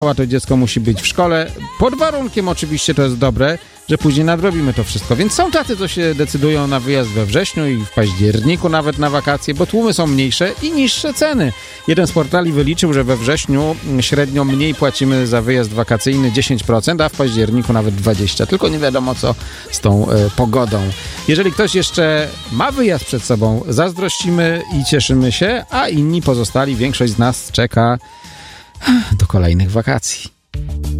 to dziecko musi być w szkole. Pod warunkiem oczywiście, to jest dobre, że później nadrobimy to wszystko. Więc są tacy, co się decydują na wyjazd we wrześniu i w październiku nawet na wakacje, bo tłumy są mniejsze i niższe ceny. Jeden z portali wyliczył, że we wrześniu średnio mniej płacimy za wyjazd wakacyjny 10%, a w październiku nawet 20%. Tylko nie wiadomo co z tą pogodą. Jeżeli ktoś jeszcze ma wyjazd przed sobą, zazdrościmy i cieszymy się, a inni pozostali, większość z nas czeka do kolejnych wakacji.